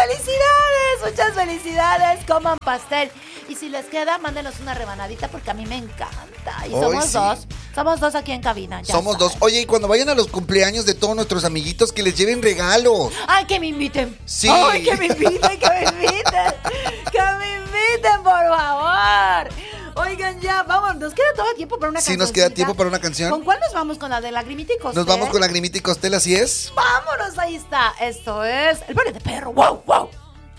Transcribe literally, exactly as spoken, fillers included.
¡Felicidades! Muchas felicidades. Coman pastel. Y si les queda, mándenos una rebanadita porque a mí me encanta. Y Hoy somos sí. dos. Somos dos aquí en cabina. Ya Somos saben. dos. Oye, y cuando vayan a los cumpleaños de todos nuestros amiguitos, que les lleven regalos. ¡Ay, que me inviten! Sí. ¡Ay, que me inviten, que me inviten! ¡Que me inviten, por favor! Oigan, ya, vamos, nos queda todo el tiempo para una canción. Sí, nos queda tiempo para una canción. ¿Con cuál nos vamos? ¿Con la de Lagrimita y Costel? Nos vamos con Lagrimita y Costel, así es. Vámonos, ahí está. Esto es El Baile de Perro. ¡Wow, wow!